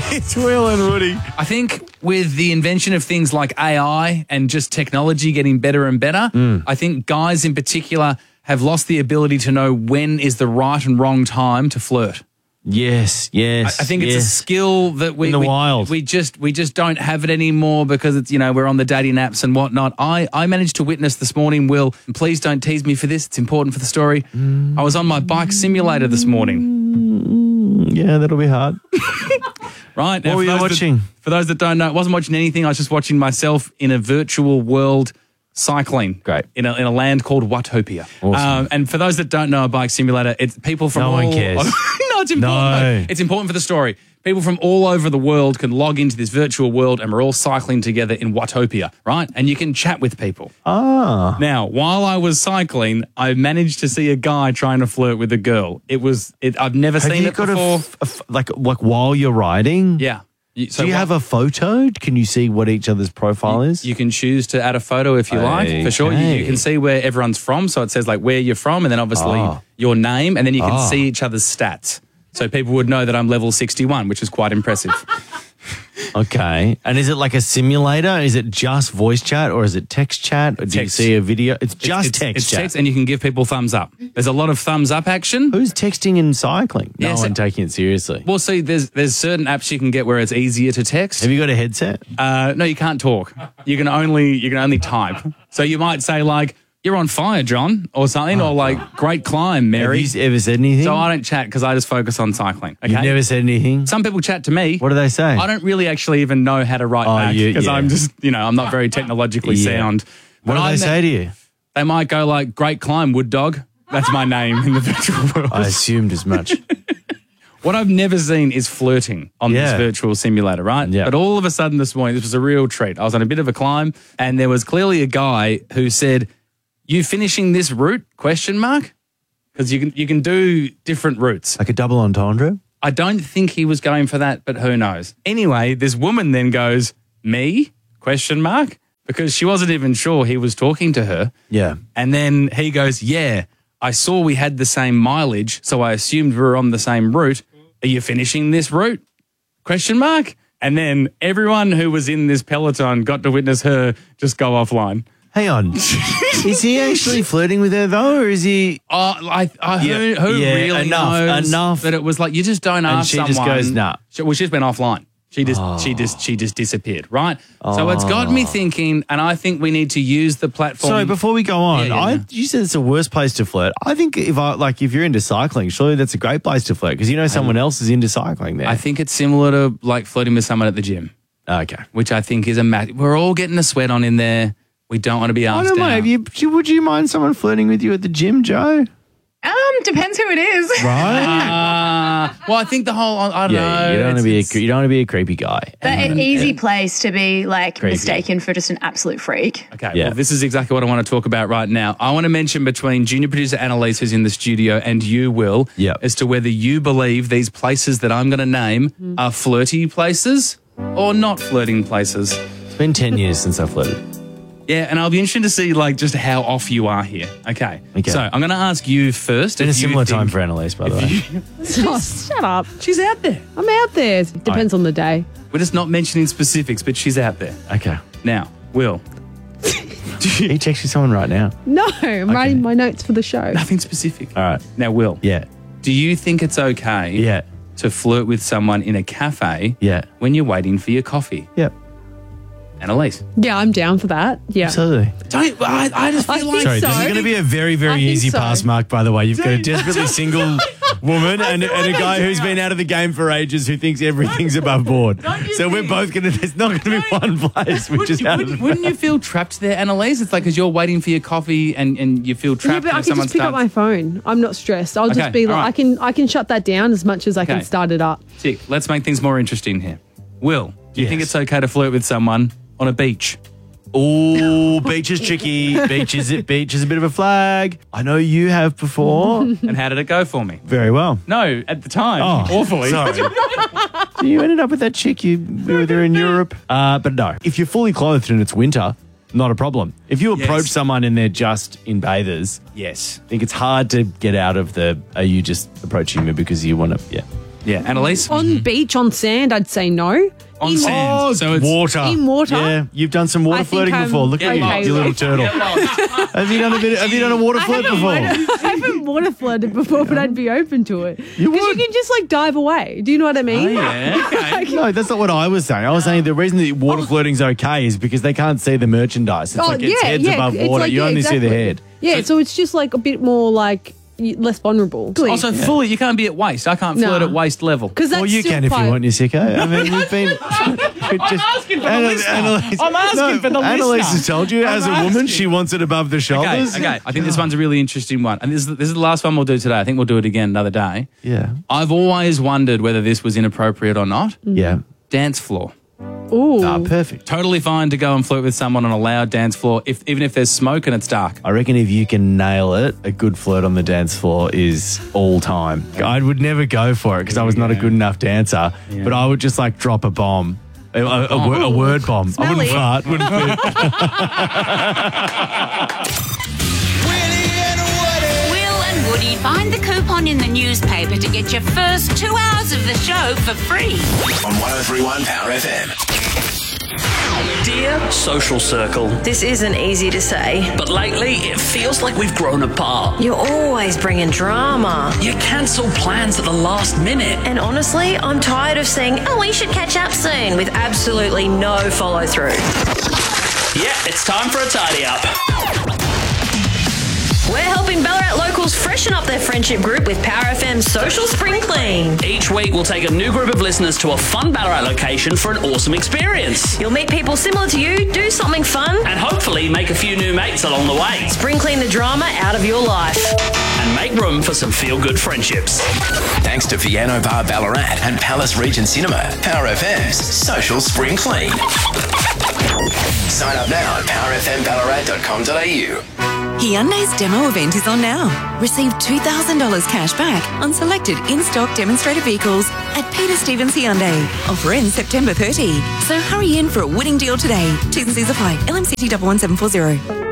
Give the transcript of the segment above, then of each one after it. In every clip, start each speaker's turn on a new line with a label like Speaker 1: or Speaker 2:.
Speaker 1: It's Will and Woody.
Speaker 2: I think with the invention of things like AI and just technology getting better and better, I think guys in particular have lost the ability to know when is the right and wrong time to flirt.
Speaker 1: Yes.
Speaker 2: I think it's a skill that we just don't have it anymore because it's, we're on the dating apps and whatnot. I managed to witness this morning, Will, and please don't tease me for this, it's important for the story. I was on my bike simulator this morning.
Speaker 1: Yeah, that'll be hard.
Speaker 2: Right.
Speaker 1: What were you watching?
Speaker 2: For those that don't know, I wasn't watching anything. I was just watching myself in a virtual world cycling.
Speaker 1: Great.
Speaker 2: In a land called Watopia.
Speaker 1: Awesome.
Speaker 2: And for those that don't know a bike simulator, it's people from
Speaker 1: No one cares.
Speaker 2: No, it's important.
Speaker 1: No.
Speaker 2: It's important for the story. People from all over the world can log into this virtual world and we're all cycling together in Watopia, right? And you can chat with people.
Speaker 1: Ah.
Speaker 2: Now, while I was cycling, I managed to see a guy trying to flirt with a girl. I've never seen it before.
Speaker 1: Like while you're riding?
Speaker 2: Yeah.
Speaker 1: Do you have a photo? Can you see what each other's profile is?
Speaker 2: You can choose to add a photo if you like, for sure. You can see where everyone's from. So it says like where you're from and then obviously your name and then you can see each other's stats. So people would know that I'm level 61, which is quite impressive.
Speaker 1: Okay. And is it like a simulator? Is it just voice chat or is it text chat? Or do you see a video? It's just text
Speaker 2: it's
Speaker 1: chat.
Speaker 2: text and you can give people thumbs up. There's a lot of thumbs up action.
Speaker 1: Who's texting and cycling? No
Speaker 2: Yes,
Speaker 1: one taking it seriously.
Speaker 2: Well, see, there's certain apps you can get where it's easier to text.
Speaker 1: Have you got a headset?
Speaker 2: No, you can't talk. You can only type. So you might say like, "You're on fire, John," or something, or like, "Great climb, Mary."
Speaker 1: Have you ever said anything?
Speaker 2: So I don't chat because I just focus on cycling. Okay?
Speaker 1: You've never said anything?
Speaker 2: Some people chat to me.
Speaker 1: What do they say?
Speaker 2: I don't really actually even know how to write back because I'm just, I'm not very technologically sound.
Speaker 1: What do they say to you?
Speaker 2: They might go like, "Great climb, Wood Dog." That's my name in the virtual world.
Speaker 1: I assumed as much.
Speaker 2: What I've never seen is flirting on this virtual simulator, right?
Speaker 1: Yeah.
Speaker 2: But all of a sudden this morning, this was a real treat. I was on a bit of a climb and there was clearly a guy who said, "You finishing this route?" ? Because you can do different routes.
Speaker 1: Like a double entendre?
Speaker 2: I don't think he was going for that, but who knows? Anyway, this woman then goes, "Me?" ? Because she wasn't even sure he was talking to her.
Speaker 1: Yeah.
Speaker 2: And then he goes, "Yeah, I saw we had the same mileage, so I assumed we were on the same route. Are you finishing this route? ? And then everyone who was in this peloton got to witness her just go offline.
Speaker 1: Hang on. Is he actually flirting with her though, or is he?
Speaker 2: Who really knows that it was like you just don't ask someone.
Speaker 1: And she just goes, nah.
Speaker 2: Well, she just went offline. She just disappeared, right? So it's got me thinking, and I think we need to use the platform.
Speaker 1: So before we go on, you said it's the worst place to flirt. I think if you're into cycling, surely that's a great place to flirt because someone else is into cycling there.
Speaker 2: I think it's similar to like flirting with someone at the gym.
Speaker 1: Okay.
Speaker 2: Which I think is we're all getting a sweat on in there. We don't want to be asked.
Speaker 1: I don't know. Would you mind someone flirting with you at the gym, Joe?
Speaker 3: Depends who it is.
Speaker 1: Right.
Speaker 2: Well, I think the whole I don't know.
Speaker 1: You don't want to be a creepy guy.
Speaker 3: But an easy place to be mistaken for just an absolute freak.
Speaker 2: Okay. Yeah. Well, this is exactly what I want to talk about right now. I want to mention between junior producer Annalise, who's in the studio, and you, Will, as to whether you believe these places that I'm going to name are flirty places or not flirting places.
Speaker 1: It's been 10 years since I flirted.
Speaker 2: Yeah, and I'll be interested to see just how off you are here. Okay. So I'm going to ask you first.
Speaker 1: It's been a similar time for Annalise, by the way.
Speaker 4: Shut up.
Speaker 2: She's out there.
Speaker 4: I'm out there. Depends on the day.
Speaker 2: We're just not mentioning specifics, but she's out there.
Speaker 1: Okay.
Speaker 2: Now, Will.
Speaker 1: Are you texting someone right now?
Speaker 4: No, I'm writing my notes for the show.
Speaker 2: Nothing specific.
Speaker 1: All right.
Speaker 2: Now, Will.
Speaker 1: Yeah.
Speaker 2: Do you think it's okay to flirt with someone in a cafe when you're waiting for your coffee?
Speaker 1: Yep.
Speaker 2: Annalise?
Speaker 4: Yeah, I'm down for that. Yeah.
Speaker 1: Absolutely.
Speaker 2: I just feel like...
Speaker 1: Sorry, this is going to be a very, very easy pass mark, by the way. You've got a desperately single woman and a guy who's been out of the game for ages who thinks everything's above board. So we're both going to... There's not going to be one place which is out of the
Speaker 2: Wouldn't you feel trapped there, Annalise? It's like because you're waiting for your coffee and you feel trapped.
Speaker 4: Yeah, but I can just pick up my phone. I'm not stressed. I'll just be like, I can shut that down as much as I can start it up.
Speaker 2: Sick. Let's make things more interesting here. Will, do you think it's okay to flirt with someone on a beach?
Speaker 1: Oh, beach is tricky. Beach is a bit of a flag. I know you have before.
Speaker 2: And how did it go for me?
Speaker 1: Very well.
Speaker 2: No, at the time. Awfully.
Speaker 1: Sorry. So you ended up with that chick you were there in Europe. But no, if you're fully clothed and it's winter, not a problem. If you approach someone and they're just in bathers, I think it's hard to get out of are you just approaching me because you want to,
Speaker 2: Yeah, Annalise?
Speaker 4: On beach, on sand, I'd say no.
Speaker 2: On sand.
Speaker 1: Oh, so it's water.
Speaker 4: In water?
Speaker 1: Yeah, you've done some water flirting before. Look at you little turtle. Have you done a water flirt before?
Speaker 4: I haven't water flirted before, but I'd be open to it.
Speaker 1: You would?
Speaker 4: Because you can just like dive away. Do you know what I mean?
Speaker 2: Oh, yeah. Okay.
Speaker 1: No, that's not what I was saying. I was saying the reason that water flirting's okay is because they can't see the merchandise. It's like its head's above water. You only see the head.
Speaker 4: Yeah, so it's just like a bit more like less vulnerable.
Speaker 2: Also, fully, you can't be at waist. I can't flirt at waist level.
Speaker 4: Well,
Speaker 1: you can if you want, you sicko. I mean, we've been...
Speaker 2: I'm asking for the listener. I'm asking for the listener.
Speaker 1: Annalise has told you, as a woman, she wants it above the shoulders.
Speaker 2: Okay. I think this one's a really interesting one. And this is the last one we'll do today. I think we'll do it again another day.
Speaker 1: Yeah.
Speaker 2: I've always wondered whether this was inappropriate or not.
Speaker 1: Yeah.
Speaker 2: Dance floor.
Speaker 4: Ooh.
Speaker 1: Perfect.
Speaker 2: Totally fine to go and flirt with someone on a loud dance floor, even if there's smoke and it's dark.
Speaker 1: I reckon if you can nail it, a good flirt on the dance floor is all time. I would never go for it because I was not a good enough dancer, but I would just like drop a bomb. A word bomb.
Speaker 4: Smelly.
Speaker 1: I wouldn't fart.
Speaker 5: Will and Woody, find the coupon in the newspaper to get your first 2 hours of the show for free.
Speaker 6: On 103.1 Power FM.
Speaker 7: Dear social circle,
Speaker 8: this isn't easy to say,
Speaker 7: but lately it feels like we've grown apart.
Speaker 8: You're always bringing drama.
Speaker 7: You cancel plans at the last minute.
Speaker 8: And honestly, I'm tired of saying, oh, we should catch up soon, with absolutely no follow through.
Speaker 7: Yeah, it's time for a tidy up.
Speaker 8: We're helping Ballarat locals freshen up their friendship group with Power FM's Social Spring Clean.
Speaker 7: Each week we'll take a new group of listeners to a fun Ballarat location for an awesome experience.
Speaker 8: You'll meet people similar to you, do something fun,
Speaker 7: and hopefully make a few new mates along the way.
Speaker 8: spring clean the drama out of your life.
Speaker 7: And make room for some feel-good friendships.
Speaker 6: Thanks to Piano Bar Ballarat and Palace Region Cinema, Power FM's Social Spring Clean. Sign up now at powerfmballarat.com.au.
Speaker 9: Hyundai's demo event is on now. Receive $2,000 cash back on selected in-stock demonstrator vehicles at Peter Stevens Hyundai. Offer ends September 30. So hurry in for a winning deal today. T's and C's apply. LMCT 11740.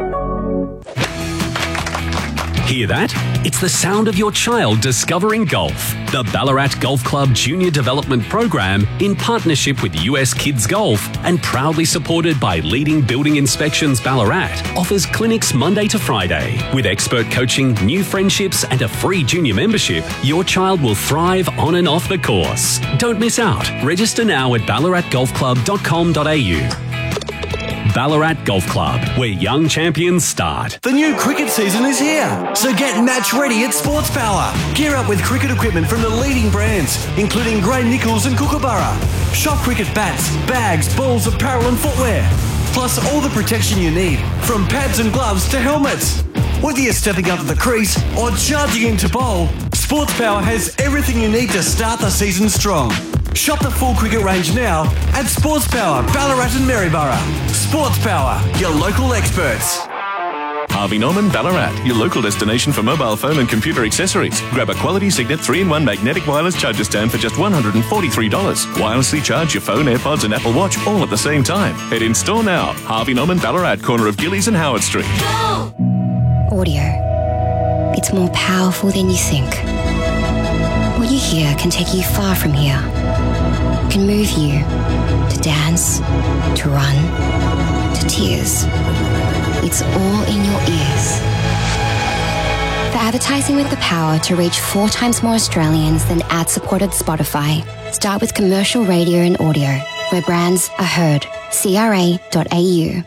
Speaker 10: Hear that? It's the sound of your child discovering golf. The Ballarat Golf Club Junior Development Program, in partnership with US Kids Golf and proudly supported by Leading Building Inspections Ballarat, offers clinics Monday to Friday. With expert coaching, new friendships and a free junior membership, your child will thrive on and off the course. Don't miss out. Register now at ballaratgolfclub.com.au. Ballarat Golf Club, where young champions start.
Speaker 11: The new cricket season is here, so get match ready at Sports Power. Gear up with cricket equipment from the leading brands, including Gray Nichols and Kookaburra. Shop cricket bats, bags, balls, apparel and footwear. Plus all the protection you need, from pads and gloves to helmets. Whether you're stepping up to the crease or charging into bowl, Sports Power has everything you need to start the season strong. Shop the full cricket range now at Sports Power, Ballarat and Maryborough. Sports Power, your local experts.
Speaker 12: Harvey Norman Ballarat, your local destination for mobile phone and computer accessories. Grab a quality Signet 3-in-1 magnetic wireless charger stand for just $143. Wirelessly charge your phone, AirPods and Apple Watch all at the same time. Head in store now. Harvey Norman Ballarat, corner of Gillies and Howard Street.
Speaker 13: Audio. It's more powerful than you think. What you hear can take you far from here. It can move you to dance, to run, to tears. It's all in your ears. For advertising with the power to reach 4 times more Australians than ad-supported Spotify, start with commercial radio and audio, where brands are heard. CRA.au.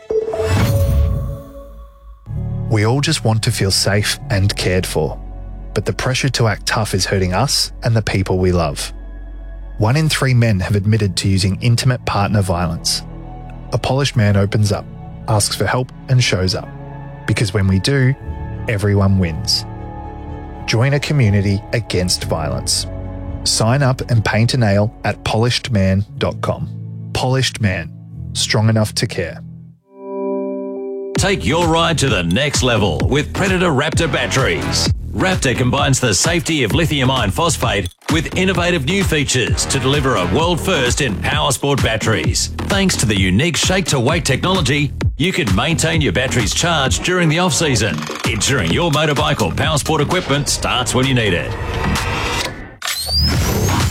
Speaker 14: We all just want to feel safe and cared for, but the pressure to act tough is hurting us and the people we love. 1 in 3 men have admitted to using intimate partner violence. A polished man opens up, asks for help and shows up. Because when we do, everyone wins. Join a community against violence. Sign up and paint a nail at polishedman.com. Polished Man. Strong enough to care.
Speaker 15: Take your ride to the next level with Predator Raptor batteries. Raptor combines the safety of lithium iron phosphate with innovative new features to deliver a world first in power sport batteries. Thanks to the unique shake-to-weight technology, you can maintain your batteries charged during the off-season, ensuring your motorbike or power sport equipment starts when you need it.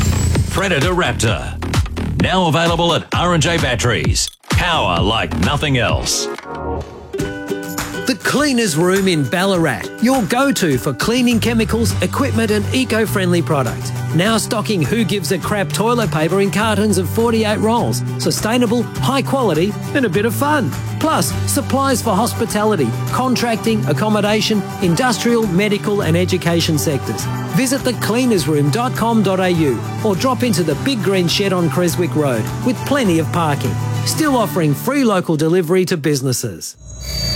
Speaker 15: Predator Raptor. Now available at R&J Batteries. Power like nothing else.
Speaker 16: The Cleaners Room in Ballarat, your go-to for cleaning chemicals, equipment and eco-friendly products. Now stocking Who Gives a Crap toilet paper in cartons of 48 rolls. Sustainable, high quality and a bit of fun. Plus, supplies for hospitality, contracting, accommodation, industrial, medical and education sectors. Visit thecleanersroom.com.au or drop into the Big Green Shed on Creswick Road with plenty of parking. Still offering free local delivery to businesses.